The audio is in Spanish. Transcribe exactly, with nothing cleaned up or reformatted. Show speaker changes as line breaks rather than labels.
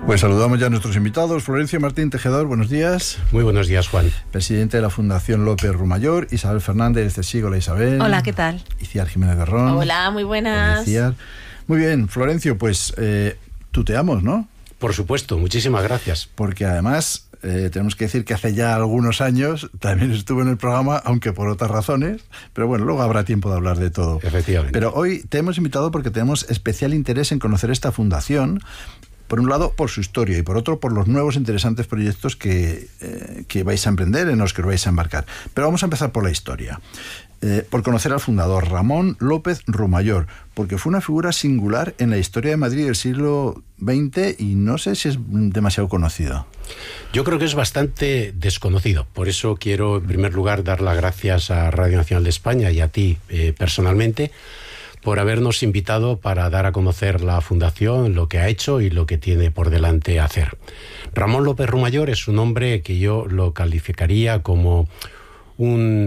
Pues saludamos ya a nuestros invitados. Florencio Martín Tejedor, buenos días.
Muy buenos días, Juan.
Presidente de la Fundación López Rumayor. Isabel Fernández de Sigo, la Isabel.
Hola, ¿qué tal?
Iciar Jiménez de Ron.
Hola, muy buenas.
Iciar. Muy bien, Florencio, pues eh, tuteamos, ¿no?
Por supuesto, muchísimas gracias.
Porque además eh, tenemos que decir que hace ya algunos años también estuvo en el programa, aunque por otras razones, pero bueno, luego habrá tiempo de hablar de todo.
Efectivamente.
Pero hoy te hemos invitado porque tenemos especial interés en conocer esta fundación. Por un lado, por su historia, y por otro, por los nuevos interesantes proyectos que, eh, que vais a emprender, en los que os vais a embarcar. Pero vamos a empezar por la historia. Eh, por conocer al fundador, Ramón López Rumayor, porque fue una figura singular en la historia de Madrid del siglo veinte y no sé si es demasiado conocido.
Yo creo que es bastante desconocido. Por eso quiero, en primer lugar, dar las gracias a Radio Nacional de España y a ti eh, personalmente, por habernos invitado para dar a conocer la Fundación, lo que ha hecho y lo que tiene por delante hacer. Ramón López Rumayor es un hombre que yo lo calificaría como un